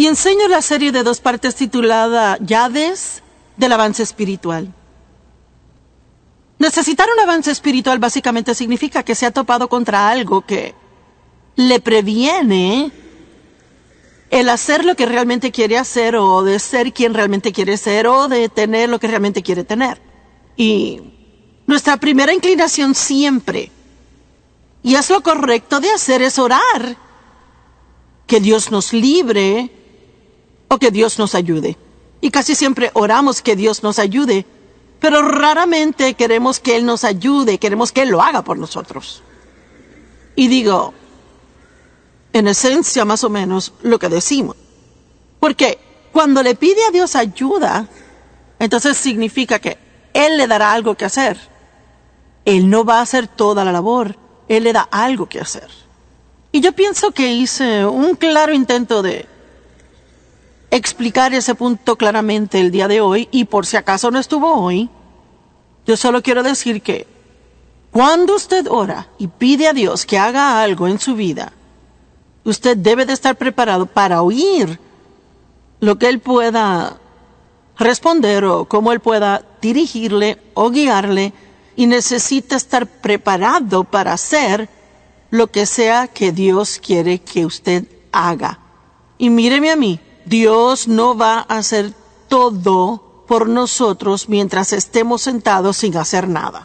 y enseño la serie de 2 partes titulada Llaves del avance espiritual. Necesitar un avance espiritual básicamente significa que se ha topado contra algo que le previene el hacer lo que realmente quiere hacer, o de ser quien realmente quiere ser, o de tener lo que realmente quiere tener. Y nuestra primera inclinación siempre, y es lo correcto de hacer, es orar que Dios nos libre o que Dios nos ayude. Y casi siempre oramos que Dios nos ayude, pero raramente queremos que Él nos ayude, queremos que Él lo haga por nosotros. Y digo, en esencia más o menos lo que decimos. Porque cuando le pide a Dios ayuda, entonces significa que Él le dará algo que hacer. Él no va a hacer toda la labor, Él le da algo que hacer. Y yo pienso que hice un claro intento de explicar ese punto claramente el día de hoy, y por si acaso no estuvo hoy, yo solo quiero decir que cuando usted ora y pide a Dios que haga algo en su vida, usted debe de estar preparado para oír lo que Él pueda responder o cómo Él pueda dirigirle o guiarle, y necesita estar preparado para hacer lo que sea que Dios quiere que usted haga. Y míreme a mí, Dios no va a hacer todo por nosotros mientras estemos sentados sin hacer nada.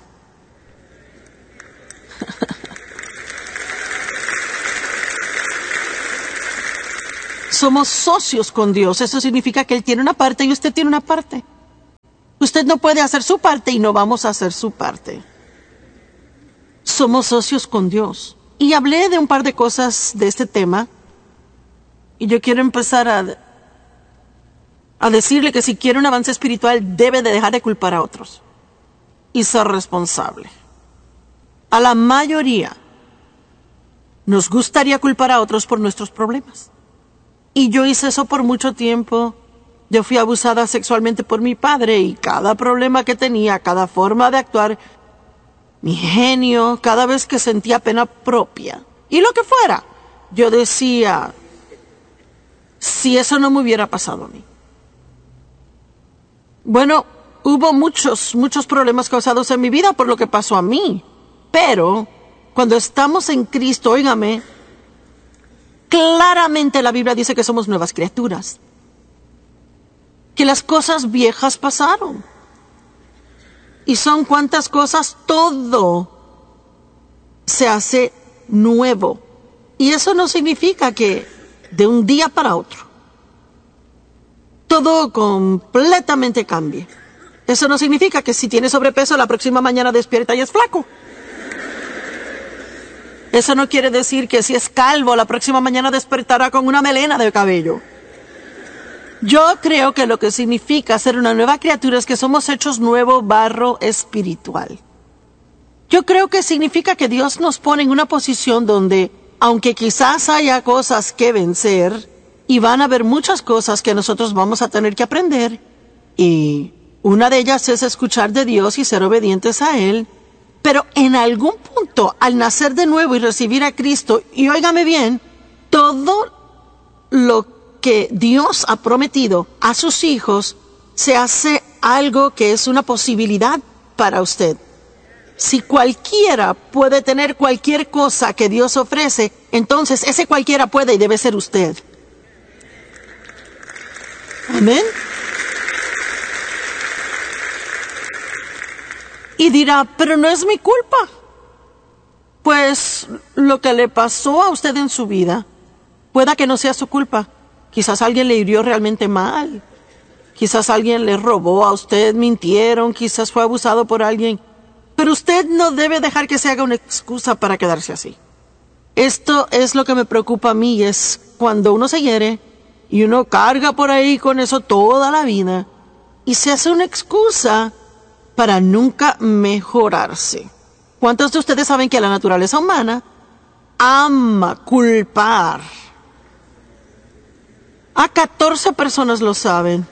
Somos socios con Dios. Eso significa que Él tiene una parte y usted tiene una parte. Usted no puede hacer su parte y no vamos a hacer su parte. Somos socios con Dios. Y hablé de un par de cosas de este tema, y yo quiero empezar a decirle que si quiere un avance espiritual debe de dejar de culpar a otros y ser responsable. A la mayoría nos gustaría culpar a otros por nuestros problemas. Y yo hice eso por mucho tiempo. Yo fui abusada sexualmente por mi padre, y cada problema que tenía, cada forma de actuar, mi genio, cada vez que sentía pena propia, y lo que fuera, yo decía, si eso no me hubiera pasado a mí. Bueno, hubo muchos problemas causados en mi vida por lo que pasó a mí, pero cuando estamos en Cristo, óigame, claramente la Biblia dice que somos nuevas criaturas, que las cosas viejas pasaron. Y son cuantas cosas, todo se hace nuevo. Y eso no significa que de un día para otro todo completamente cambie. Eso no significa que si tiene sobrepeso la próxima mañana despierta y es flaco. Eso no quiere decir que si es calvo la próxima mañana despertará con una melena de cabello. Yo creo que lo que significa ser una nueva criatura es que somos hechos nuevo barro espiritual. Yo creo que significa que Dios nos pone en una posición donde, aunque quizás haya cosas que vencer, y van a haber muchas cosas que nosotros vamos a tener que aprender, y una de ellas es escuchar de Dios y ser obedientes a Él, pero en algún punto, al nacer de nuevo y recibir a Cristo, y óigame bien, todo lo que Dios ha prometido a sus hijos se hace algo que es una posibilidad para usted. Si cualquiera puede tener cualquier cosa que Dios ofrece, entonces ese cualquiera puede y debe ser usted. Amén. Y dirá, pero no es mi culpa. Pues lo que le pasó a usted en su vida, pueda que no sea su culpa. Quizás alguien le hirió realmente mal. Quizás alguien le robó a usted, mintieron, quizás fue abusado por alguien. Pero usted no debe dejar que se haga una excusa para quedarse así. Esto es lo que me preocupa a mí, es cuando uno se hiere y uno carga por ahí con eso toda la vida y se hace una excusa para nunca mejorarse. ¿Cuántos de ustedes saben que la naturaleza humana ama culpar? A 14 personas lo saben.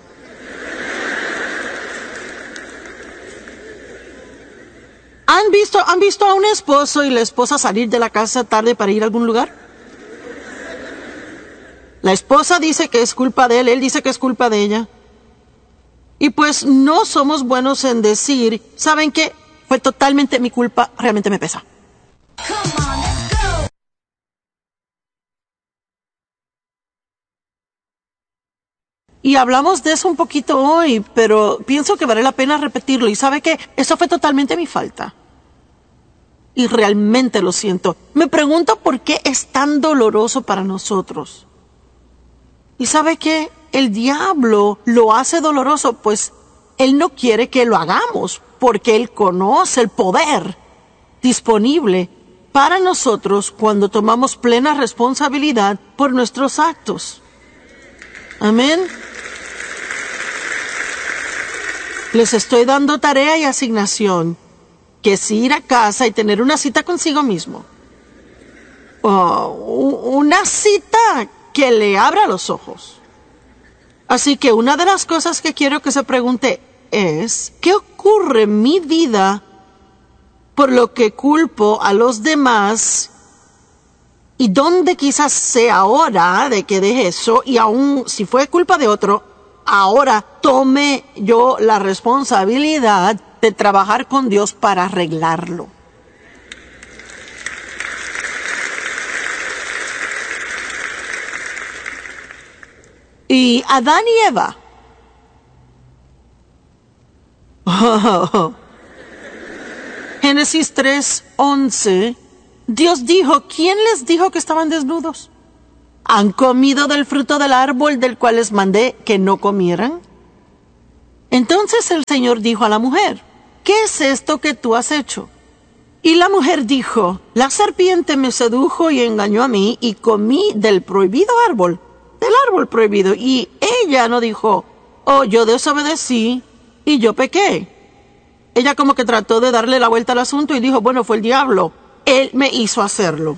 ¿Han visto a un esposo y la esposa salir de la casa tarde para ir a algún lugar? La esposa dice que es culpa de él dice que es culpa de ella. Y pues no somos buenos en decir, ¿saben qué? Fue totalmente mi culpa, realmente me pesa. Y hablamos de eso un poquito hoy, pero pienso que vale la pena repetirlo. ¿Y sabe qué? Eso fue totalmente mi falta. Y realmente lo siento. Me pregunto por qué es tan doloroso para nosotros. ¿Y sabe qué? El diablo lo hace doloroso, pues él no quiere que lo hagamos, porque él conoce el poder disponible para nosotros cuando tomamos plena responsabilidad por nuestros actos. Amén. Les estoy dando tarea y asignación, que es ir a casa y tener una cita consigo mismo. Una cita que le abra los ojos. Así que una de las cosas que quiero que se pregunte es, ¿qué ocurre en mi vida por lo que culpo a los demás? ¿Y dónde quizás sea hora de que deje eso? Y aun si fue culpa de otro, ahora tome yo la responsabilidad de trabajar con Dios para arreglarlo. Y Adán y Eva. Génesis 3:11. Dios dijo, ¿quién les dijo que estaban desnudos? ¿Han comido del fruto del árbol del cual les mandé que no comieran? Entonces el Señor dijo a la mujer, ¿qué es esto que tú has hecho? Y la mujer dijo, la serpiente me sedujo y engañó a mí y comí del prohibido árbol, del árbol prohibido. Y ella no dijo, oh, yo desobedecí y yo pequé. Ella como que trató de darle la vuelta al asunto y dijo, bueno, fue el diablo. Él me hizo hacerlo.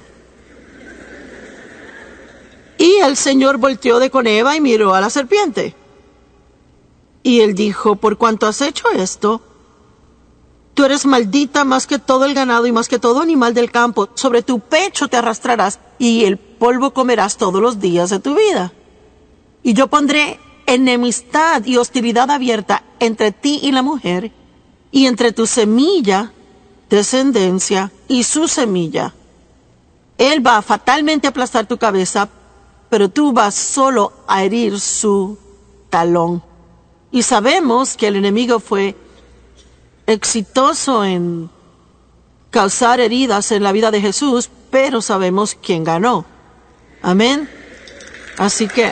Y el Señor volteó de con Eva y miró a la serpiente. Y él dijo, por cuanto has hecho esto, tú eres maldita más que todo el ganado y más que todo animal del campo. Sobre tu pecho te arrastrarás y el polvo comerás todos los días de tu vida. Y yo pondré enemistad y hostilidad abierta entre ti y la mujer, y entre tu semilla, descendencia, y su semilla. Él va a fatalmente aplastar tu cabeza, pero tú vas solo a herir su talón. Y sabemos que el enemigo fue exitoso en causar heridas en la vida de Jesús, pero sabemos quién ganó. Amén. Así que,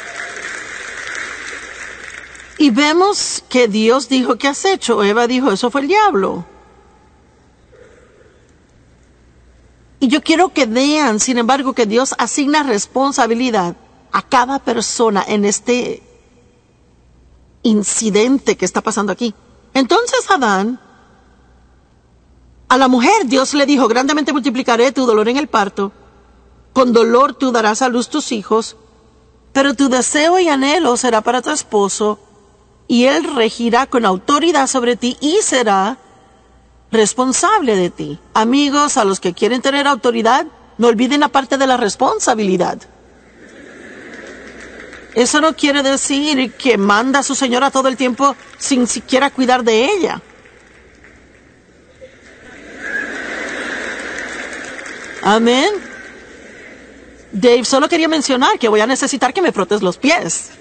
y vemos que Dios dijo, ¿qué has hecho? Eva dijo, eso fue el diablo. Y yo quiero que vean, sin embargo, que Dios asigna responsabilidad a cada persona en este incidente que está pasando aquí. Entonces Adán, a la mujer Dios le dijo, grandemente multiplicaré tu dolor en el parto, con dolor tú darás a luz tus hijos, pero tu deseo y anhelo será para tu esposo, y él regirá con autoridad sobre ti y será responsable de ti. Amigos, a los que quieren tener autoridad, no olviden la parte de la responsabilidad. Eso no quiere decir que manda a su señora todo el tiempo sin siquiera cuidar de ella. Amén. Dave, solo quería mencionar que voy a necesitar que me frotes los pies.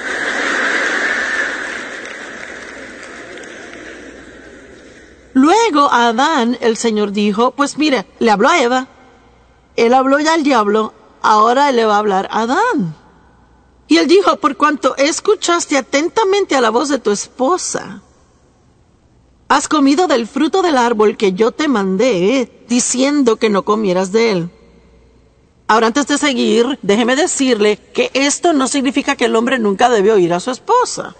Luego a Adán el Señor dijo, pues mire, le habló a Eva, él habló ya al diablo, ahora él le va a hablar a Adán. Y él dijo, por cuanto escuchaste atentamente a la voz de tu esposa, has comido del fruto del árbol que yo te mandé, diciendo que no comieras de él. Ahora, antes de seguir, déjeme decirle que esto no significa que el hombre nunca debe oír a su esposa.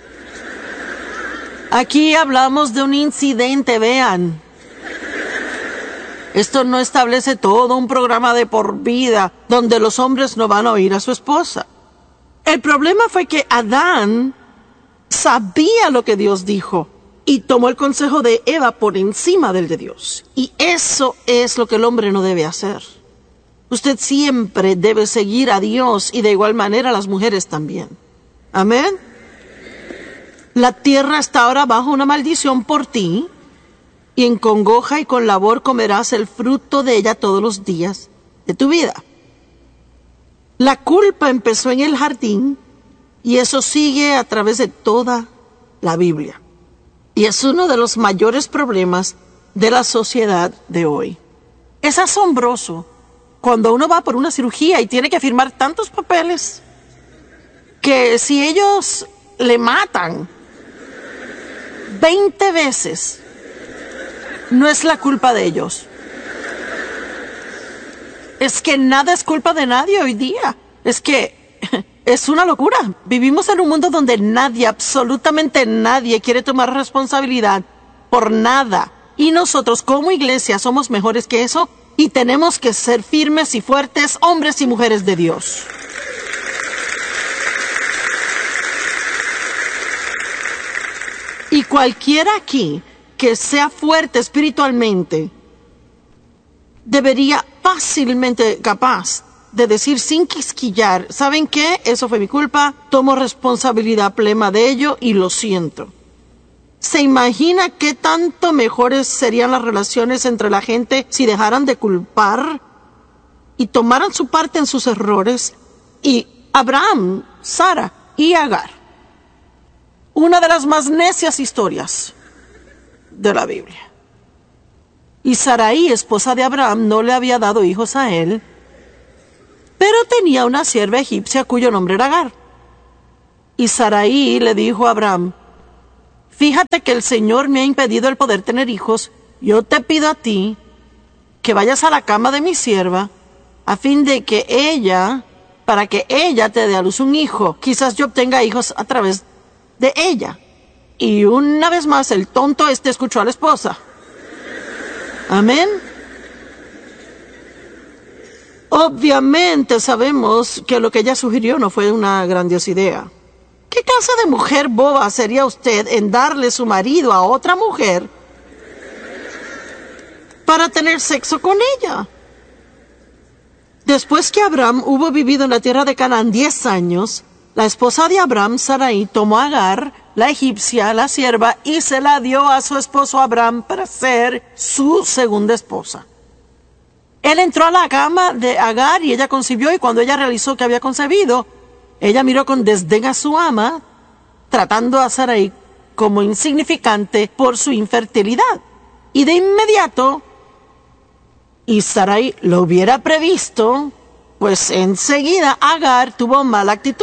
Aquí hablamos de un incidente, vean. Esto no establece todo un programa de por vida donde los hombres no van a oír a su esposa. El problema fue que Adán sabía lo que Dios dijo y tomó el consejo de Eva por encima del de Dios. Y eso es lo que el hombre no debe hacer. Usted siempre debe seguir a Dios y de igual manera las mujeres también. Amén. La tierra está ahora bajo una maldición por ti, y en congoja y con labor comerás el fruto de ella todos los días de tu vida. La culpa empezó en el jardín, y eso sigue a través de toda la Biblia. Y es uno de los mayores problemas de la sociedad de hoy. Es asombroso cuando uno va por una cirugía y tiene que firmar tantos papeles que si ellos le matan 20 veces, no es la culpa de ellos. Es que nada es culpa de nadie hoy día. Es que es una locura. Vivimos en un mundo donde nadie, absolutamente nadie, quiere tomar responsabilidad por nada. Y nosotros como iglesia somos mejores que eso y tenemos que ser firmes y fuertes hombres y mujeres de Dios. Y cualquiera aquí que sea fuerte espiritualmente debería fácilmente capaz de decir sin quisquillar, ¿saben qué? Eso fue mi culpa, tomo responsabilidad plena de ello y lo siento. ¿Se imagina qué tanto mejores serían las relaciones entre la gente si dejaran de culpar y tomaran su parte en sus errores? Y Abraham, Sara y Agar, una de las más necias historias de la Biblia. Y Sarai, esposa de Abraham, no le había dado hijos a él, pero tenía una sierva egipcia cuyo nombre era Agar. Y Sarai le dijo a Abraham: fíjate que el Señor me ha impedido el poder tener hijos. Yo te pido a ti que vayas a la cama de mi sierva a fin de que para que ella te dé a luz un hijo. Quizás yo obtenga hijos a través de ella. Y una vez más el tonto escuchó a la esposa. Amén. Obviamente sabemos que lo que ella sugirió no fue una grandiosa idea. ¿Qué clase de mujer boba sería usted en darle su marido a otra mujer para tener sexo con ella? Después que Abraham hubo vivido en la tierra de Canaán 10 años, la esposa de Abraham, Sarai, tomó a Agar, la egipcia, la sierva, y se la dio a su esposo Abraham para ser su segunda esposa. Él entró a la cama de Agar y ella concibió, y cuando ella realizó que había concebido, ella miró con desdén a su ama, tratando a Sarai como insignificante por su infertilidad. Y de inmediato, y Sarai lo hubiera previsto, pues enseguida Agar tuvo mala actitud.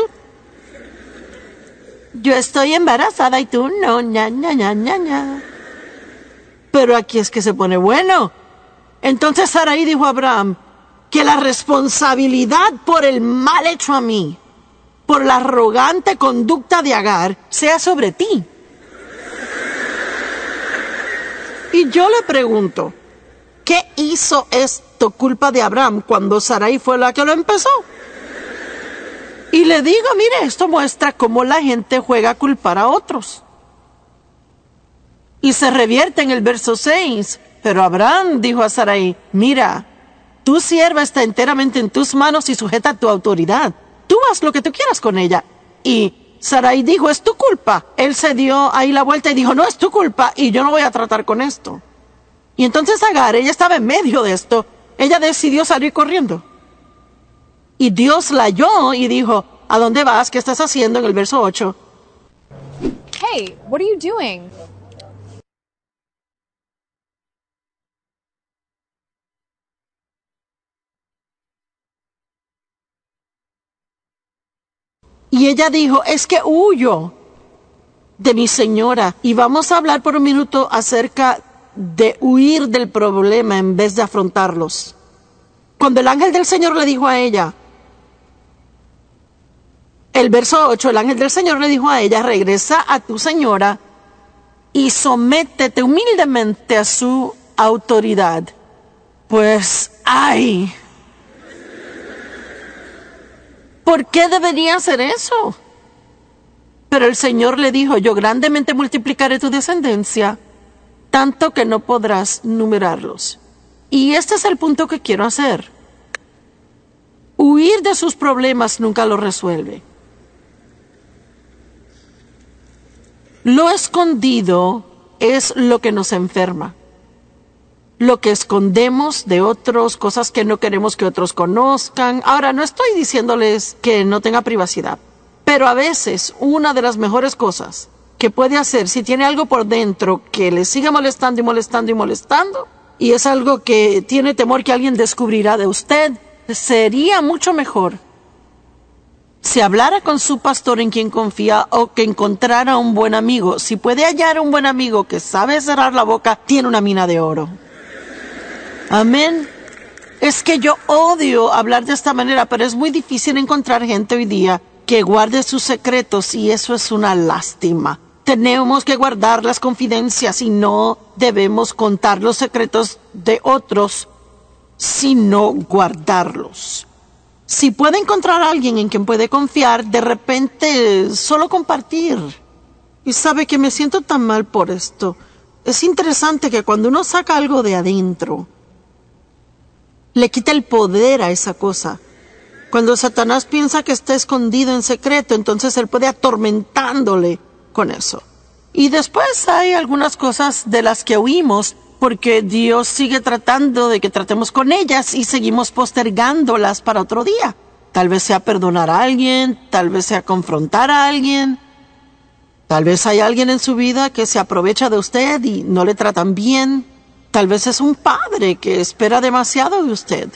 Yo estoy embarazada y tú no, ña, ña, ña, ña, ña. Pero aquí es que se pone bueno. Entonces Sarai dijo a Abraham que la responsabilidad por el mal hecho a mí, por la arrogante conducta de Agar, sea sobre ti. Y yo le pregunto, ¿qué hizo esto culpa de Abraham cuando Sarai fue la que lo empezó? Y le digo, mire, esto muestra cómo la gente juega a culpar a otros. Y se revierte en el verso 6. Pero Abraham dijo a Sarai: mira, tu sierva está enteramente en tus manos y sujeta a tu autoridad. Tú haz lo que tú quieras con ella. Y Sarai dijo: es tu culpa. Él se dio ahí la vuelta y dijo: no es tu culpa y yo no voy a tratar con esto. Y entonces Agar, ella estaba en medio de esto. Ella decidió salir corriendo. Y Dios la halló y dijo: ¿a dónde vas? ¿Qué estás haciendo? En el verso 8. Hey, what are you doing? Y ella dijo: es que huyo de mi señora. Y vamos a hablar por un minuto acerca de huir del problema en vez de afrontarlos. Cuando el ángel del Señor le dijo a ella, el verso 8, el ángel del Señor le dijo a ella: regresa a tu señora y sométete humildemente a su autoridad. Pues, ¡ay! ¿Por qué debería hacer eso? Pero el Señor le dijo: yo grandemente multiplicaré tu descendencia, tanto que no podrás numerarlos. Y este es el punto que quiero hacer. Huir de sus problemas nunca los resuelve. Lo escondido es lo que nos enferma. Lo que escondemos de otros, cosas que no queremos que otros conozcan. Ahora, no estoy diciéndoles que no tenga privacidad, pero a veces una de las mejores cosas que puede hacer si tiene algo por dentro que le sigue molestando y molestando y molestando, y es algo que tiene temor que alguien descubrirá de usted, sería mucho mejor si hablara con su pastor en quien confía o que encontrara un buen amigo. Si puede hallar un buen amigo que sabe cerrar la boca, tiene una mina de oro. Amén. Es que yo odio hablar de esta manera, pero es muy difícil encontrar gente hoy día que guarde sus secretos, y eso es una lástima. Tenemos que guardar las confidencias y no debemos contar los secretos de otros, sino guardarlos. Si puede encontrar a alguien en quien puede confiar, de repente solo compartir. Y sabe que me siento tan mal por esto. Es interesante que cuando uno saca algo de adentro, le quita el poder a esa cosa. Cuando Satanás piensa que está escondido en secreto, entonces él puede atormentándole con eso. Y después hay algunas cosas de las que huimos porque Dios sigue tratando de que tratemos con ellas y seguimos postergándolas para otro día. Tal vez sea perdonar a alguien, tal vez sea confrontar a alguien. Tal vez hay alguien en su vida que se aprovecha de usted y no le tratan bien. Tal vez es un padre que espera demasiado de usted.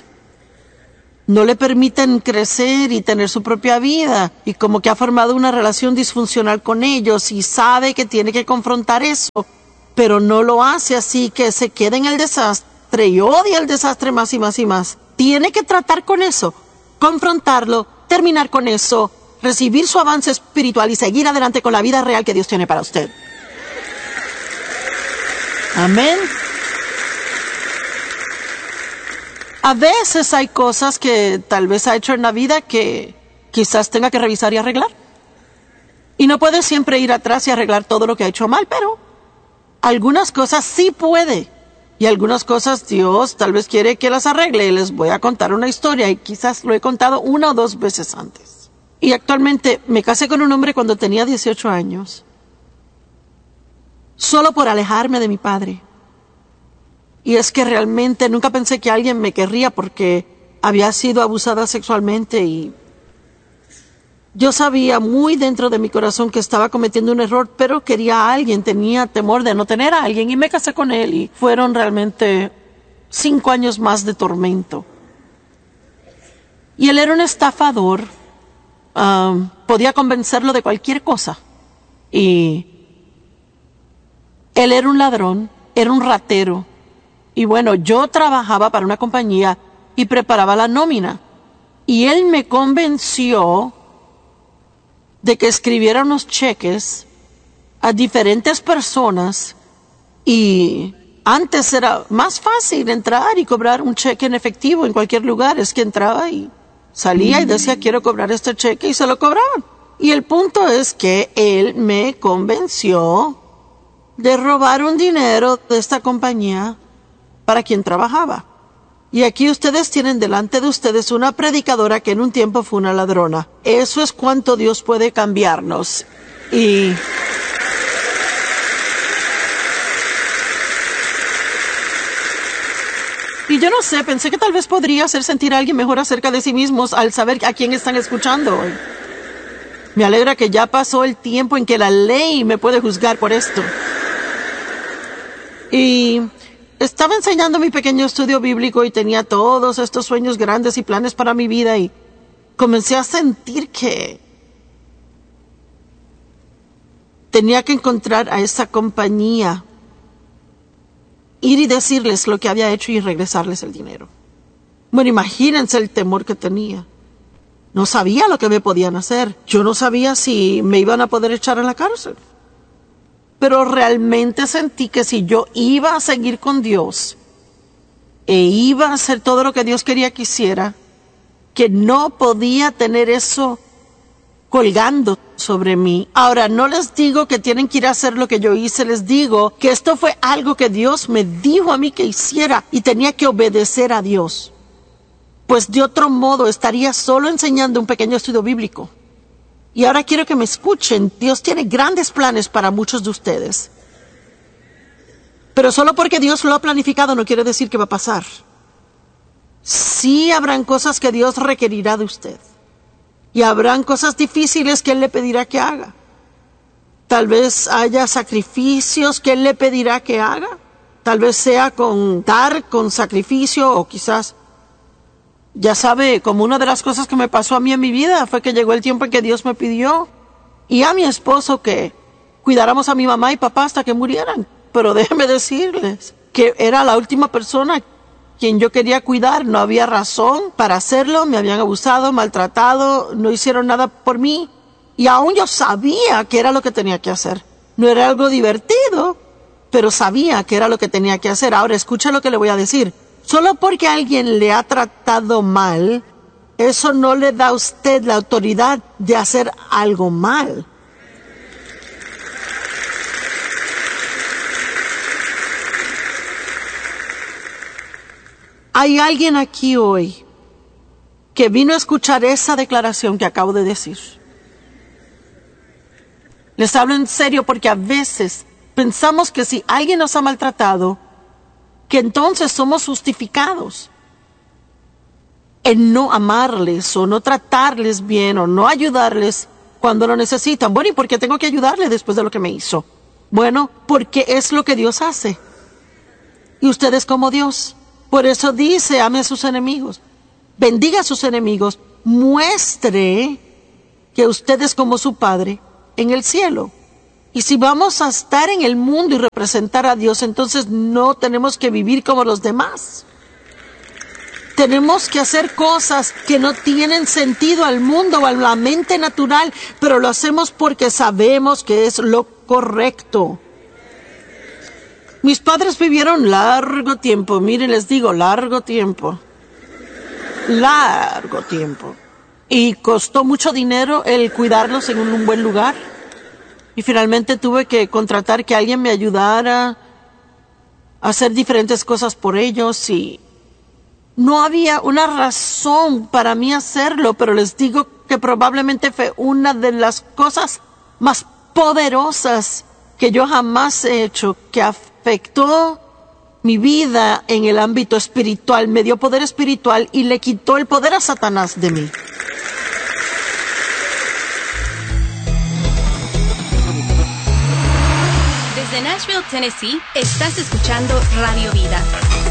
No le permiten crecer y tener su propia vida, y como que ha formado una relación disfuncional con ellos y sabe que tiene que confrontar eso, pero no lo hace, así que se queda en el desastre y odia el desastre más y más y más. Tiene que tratar con eso, confrontarlo, terminar con eso, recibir su avance espiritual y seguir adelante con la vida real que Dios tiene para usted. Amén. A veces hay cosas que tal vez ha hecho en la vida que quizás tenga que revisar y arreglar. Y no puede siempre ir atrás y arreglar todo lo que ha hecho mal, pero algunas cosas sí puede. Y algunas cosas Dios tal vez quiere que las arregle. Y les voy a contar una historia, y quizás lo he contado 1 o 2 veces antes. Y actualmente me casé con un hombre cuando tenía 18 años. Solo por alejarme de mi padre. Y es que realmente nunca pensé que alguien me querría porque había sido abusada sexualmente, y yo sabía muy dentro de mi corazón que estaba cometiendo un error, pero quería a alguien, tenía temor de no tener a alguien y me casé con él, y fueron realmente 5 años más de tormento. Y él era un estafador, podía convencerlo de cualquier cosa, y él era un ladrón, era un ratero. Y bueno, yo trabajaba para una compañía y preparaba la nómina. Y él me convenció de que escribiera unos cheques a diferentes personas. Y antes era más fácil entrar y cobrar un cheque en efectivo en cualquier lugar. Es que entraba y salía y decía, quiero cobrar este cheque, y se lo cobraban. Y el punto es que él me convenció de robar un dinero de esta compañía para quien trabajaba. Y aquí ustedes tienen delante de ustedes una predicadora que en un tiempo fue una ladrona. Eso es cuánto Dios puede cambiarnos. Y yo no sé, pensé que tal vez podría hacer sentir a alguien mejor acerca de sí mismos al saber a quién están escuchando hoy. Me alegra que ya pasó el tiempo en que la ley me puede juzgar por esto. Y estaba enseñando mi pequeño estudio bíblico y tenía todos estos sueños grandes y planes para mi vida, y comencé a sentir que tenía que encontrar a esa compañía, ir y decirles lo que había hecho y regresarles el dinero. Bueno, imagínense el temor que tenía. No sabía lo que me podían hacer. Yo no sabía si me iban a poder echar a la cárcel. Pero realmente sentí que si yo iba a seguir con Dios e iba a hacer todo lo que Dios quería que hiciera, que no podía tener eso colgando sobre mí. Ahora, no les digo que tienen que ir a hacer lo que yo hice, les digo que esto fue algo que Dios me dijo a mí que hiciera y tenía que obedecer a Dios. pues de otro modo estaría solo enseñando un pequeño estudio bíblico. Y ahora quiero que me escuchen. Dios tiene grandes planes para muchos de ustedes. Pero solo porque Dios lo ha planificado no quiere decir que va a pasar. Sí habrán cosas que Dios requerirá de usted. Y habrán cosas difíciles que Él le pedirá que haga. Tal vez haya sacrificios que Él le pedirá que haga. Tal vez sea con sacrificio, o quizás, ya sabe, como una de las cosas que me pasó a mí en mi vida fue que llegó el tiempo en que Dios me pidió y a mi esposo que cuidáramos a mi mamá y papá hasta que murieran. Pero déjenme decirles que era la última persona quien yo quería cuidar. No había razón para hacerlo, me habían abusado, maltratado, no hicieron nada por mí. Y aún yo sabía que era lo que tenía que hacer. No era algo divertido, pero sabía que era lo que tenía que hacer. Ahora escucha lo que le voy a decir. Solo porque alguien le ha tratado mal, eso no le da a usted la autoridad de hacer algo mal. Hay alguien aquí hoy que vino a escuchar esa declaración que acabo de decir. Les hablo en serio porque a veces pensamos que si alguien nos ha maltratado, que entonces somos justificados en no amarles o no tratarles bien o no ayudarles cuando lo necesitan. Bueno, ¿y por qué tengo que ayudarle después de lo que me hizo? Bueno, porque es lo que Dios hace. Y usted es como Dios. Por eso dice, ame a sus enemigos, bendiga a sus enemigos, muestre que usted es como su Padre en el cielo. Y si vamos a estar en el mundo y representar a Dios, entonces no tenemos que vivir como los demás. Tenemos que hacer cosas que no tienen sentido al mundo o a la mente natural, pero lo hacemos porque sabemos que es lo correcto. Mis padres vivieron largo tiempo, miren, les digo, largo tiempo. Y costó mucho dinero el cuidarlos en un buen lugar. Y finalmente tuve que contratar que alguien me ayudara a hacer diferentes cosas por ellos y no había una razón para mí hacerlo, pero les digo que probablemente fue una de las cosas más poderosas que yo jamás he hecho, que afectó mi vida en el ámbito espiritual, me dio poder espiritual y le quitó el poder a Satanás de mí. Desde Nashville, Tennessee, estás escuchando Radio Vida.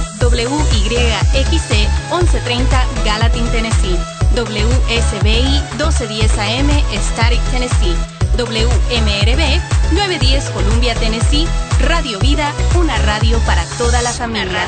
WYXC 1130 Gallatin, Tennessee. WSBI 1210 AM Static, Tennessee. WMRB 910 Columbia, Tennessee. Radio Vida, una radio para toda la familia.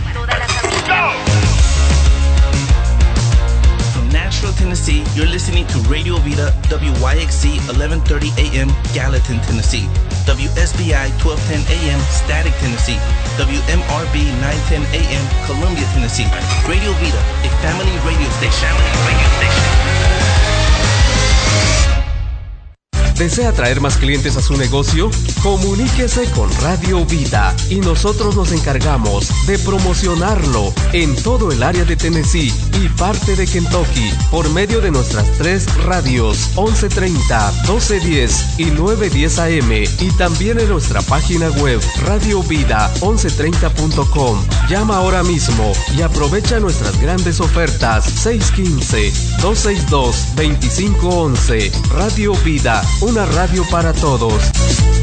From Nashville, Tennessee, you're listening to Radio Vida, WYXC 1130 AM Gallatin, Tennessee. WSBI 1210 AM Static, Tennessee. WMRB 910 AM Columbia, Tennessee. Radio Vida, a family radio station. ¿Desea atraer más clientes a su negocio? Comuníquese con Radio Vida y nosotros nos encargamos de promocionarlo en todo el área de Tennessee y parte de Kentucky por medio de nuestras 3 radios 1130, 1210 y 910 AM y también en nuestra página web radiovida1130.com. Llama ahora mismo y aprovecha nuestras grandes ofertas 615-262-2511. Radio Vida, una radio para todos.